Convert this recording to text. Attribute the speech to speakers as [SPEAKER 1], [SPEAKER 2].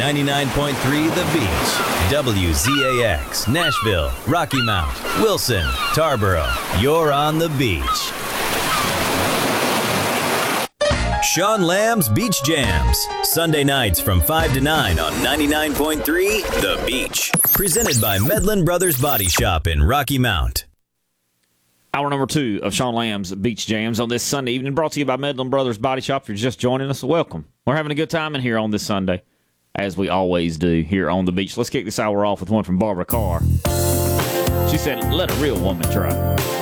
[SPEAKER 1] 99.3 The Beach, WZAX, Nashville, Rocky Mount, Wilson, Tarboro. You're on the beach. Sean Lamb's Beach Jams, Sunday nights from 5 to 9 on 99.3 The Beach. Presented by Medlin Brothers Body Shop in Rocky Mount.
[SPEAKER 2] Hour number 2 of Sean Lamb's Beach Jams on this Sunday evening, brought to you by Medlin Brothers Body Shop. If you're just joining us, welcome. We're having a good time in here on this Sunday, as we always do here on the beach. Let's kick this hour off with one from Barbara Carr. She said, "Let a real woman try."